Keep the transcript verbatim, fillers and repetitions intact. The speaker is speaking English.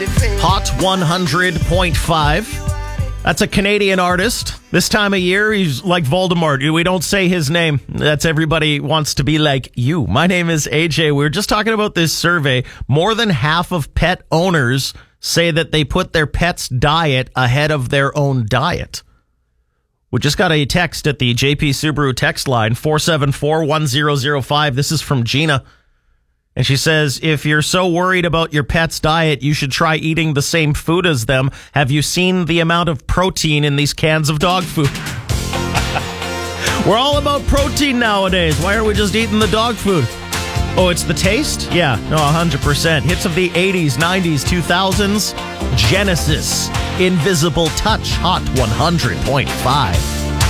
Hot one hundred point five. That's a Canadian artist. This time of year, he's like Voldemort. We don't say his name. That's everybody wants to be like you. My name is A J. We were just talking about this survey. More than half of pet owners say that they put their pet's diet ahead of their own diet. We just got a text at the J P Subaru text line, four seven four, one zero zero five. This is from Gina. And she says, if you're so worried about your pet's diet, you should try eating the same food as them. Have you seen the amount of protein in these cans of dog food? We're all about protein nowadays. Why are we just eating the dog food? Oh, it's the taste? Yeah, no, one hundred percent. Hits of the eighties, nineties, two thousands. Genesis, Invisible Touch, Hot one hundred point five.